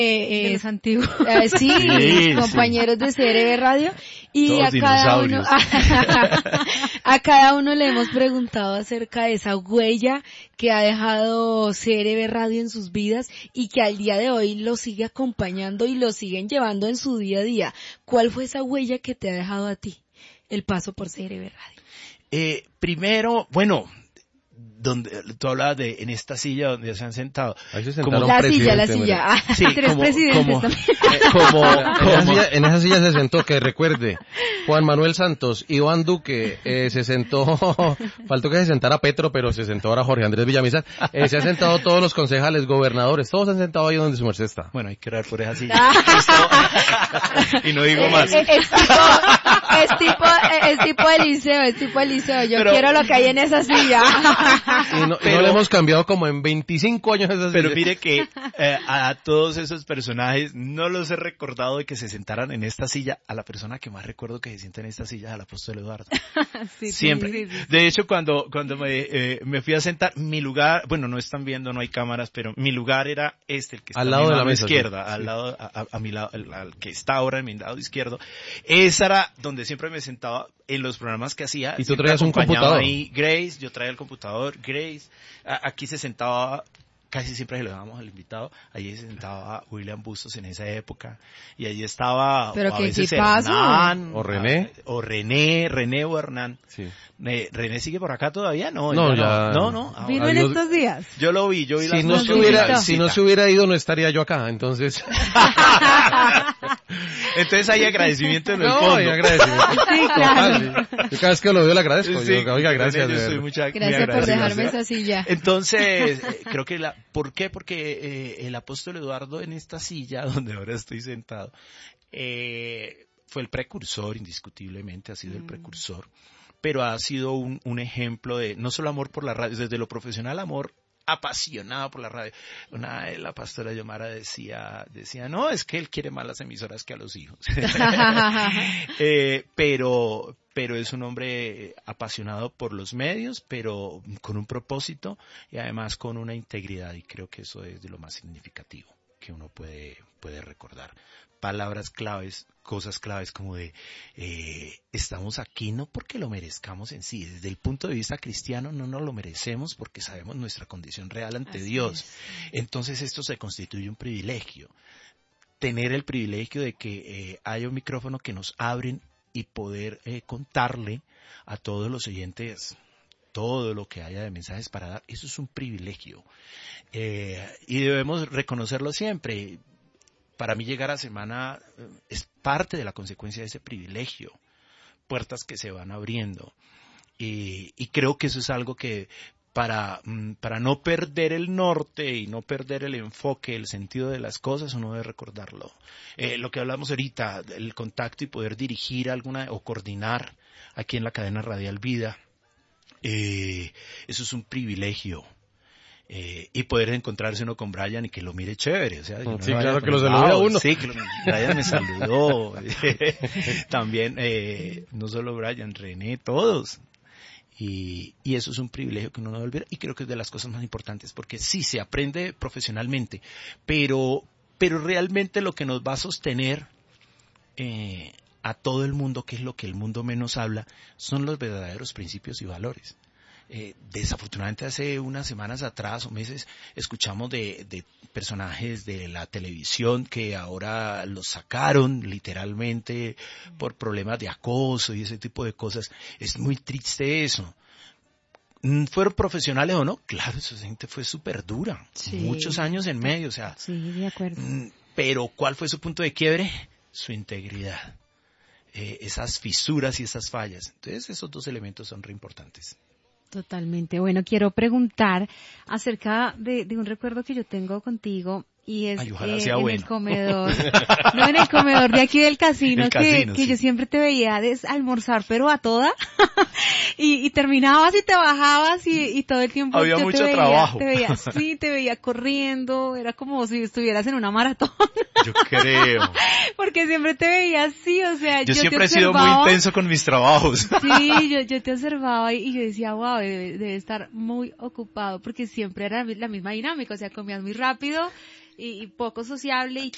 de los antiguos. Sí, compañeros de CRB Radio. Y todos a cada uno le hemos preguntado acerca de esa huella que ha dejado CRB Radio en sus vidas y que al día de hoy lo sigue acompañando y lo siguen llevando en su día a día. ¿Cuál fue esa huella que te ha dejado a ti el paso por CRB Radio? Primero, bueno, donde tú hablabas de en esta silla donde se han sentado. Ahí se sentaron La silla. Sí, Tres presidentes en esa silla se sentó, que recuerde, Juan Manuel Santos, Iván Duque, se sentó, faltó que se sentara Petro, pero se sentó ahora Jorge Andrés Villamizar, se han sentado todos los concejales, gobernadores, todos se han sentado ahí donde su merced está. Bueno, hay que orar por esa silla. Y no digo más. Es tipo Eliseo, yo quiero lo que hay en esa silla. Y no le hemos cambiado como en 25 años esa silla. Pero mire que a todos esos personajes no los he recordado de que se sentaran en esta silla. A la persona que más recuerdo que se sienta en esta silla es al apóstol Eduardo. Siempre. Sí. De hecho, cuando me fui a sentar, mi lugar, bueno, no están viendo, no hay cámaras, pero mi lugar era el que está al lado de la mano mesa, izquierda, sí. al lado, a mi lado, al que está ahora en mi lado izquierdo. Esa era donde siempre me sentaba en los programas que hacía. Y tú traías un computador. Ahí Grace, yo traía el computador, Grace. Aquí se sentaba, casi siempre se lo dábamos al invitado, allí se sentaba William Bustos en esa época, y allí estaba, ¿pero a qué veces pasó? Hernán, o René, René o Hernán. Sí. ¿René sigue por acá todavía? No. ¿Vino en estos días? Yo lo vi si no se hubiera ido, no estaría yo acá, entonces. Entonces hay agradecimiento en el fondo. Hay agradecimiento. Sí, claro. Yo cada vez que lo veo le agradezco. Sí, oiga, gracias. Gracias por dejarme esa silla. Entonces, creo que ¿por qué? Porque el apóstol Eduardo en esta silla donde ahora estoy sentado, fue el precursor, indiscutiblemente ha sido el precursor, pero ha sido un ejemplo de no solo amor por la radio, desde lo profesional, amor apasionado por la radio. Una vez la pastora Yomara decía, no, es que él quiere más las emisoras que a los hijos. Pero es un hombre apasionado por los medios, pero con un propósito y además con una integridad, y creo que eso es de lo más significativo que uno puede recordar. Palabras claves, cosas claves como de estamos aquí no porque lo merezcamos en sí, desde el punto de vista cristiano no nos lo merecemos porque sabemos nuestra condición real ante Así Dios. Es. Entonces esto se constituye un privilegio, tener el privilegio de que haya un micrófono que nos abren y poder contarle a todos los oyentes todo lo que haya de mensajes para dar. Eso es un privilegio y debemos reconocerlo siempre. Para mí llegar a semana es parte de la consecuencia de ese privilegio, puertas que se van abriendo, y creo que eso es algo que para no perder el norte y no perder el enfoque, el sentido de las cosas, uno debe recordarlo. Lo que hablamos ahorita, el contacto y poder dirigir o coordinar aquí en la cadena radial Vida, eso es un privilegio. Y poder encontrarse uno con Brian y que lo mire chévere, o sea, sí, claro, que lo salude a uno. Sí, Brian me saludó. También, no solo Brian, René, todos. Y eso es un privilegio que uno no debe olvidar, y creo que es de las cosas más importantes, porque sí, se aprende profesionalmente, pero realmente lo que nos va a sostener a todo el mundo, que es lo que el mundo menos habla, son los verdaderos principios y valores. Desafortunadamente hace unas semanas atrás o meses escuchamos de personajes de la televisión que ahora los sacaron literalmente por problemas de acoso y ese tipo de cosas. Es muy triste eso. ¿Fueron profesionales o no? Claro, esa gente fue súper dura. Sí. Muchos años en medio, o sea. Sí, de acuerdo. Pero ¿cuál fue su punto de quiebre? Su integridad. Esas fisuras y esas fallas. Entonces esos dos elementos son re importantes. Totalmente. Bueno, quiero preguntar acerca de un recuerdo que yo tengo contigo, y es en el comedor, no en el comedor de aquí del casino, que sí. Yo siempre te veía almorzar, pero a toda, y terminabas y te bajabas y todo el tiempo había mucho trabajo. Te veía corriendo, era como si estuvieras en una maratón. Yo creo. Porque siempre te veía así, o sea, yo siempre he sido muy intenso con mis trabajos. Sí, yo te observaba y yo decía, wow, debe estar muy ocupado, porque siempre era la misma dinámica, o sea, comías muy rápido y poco sociable y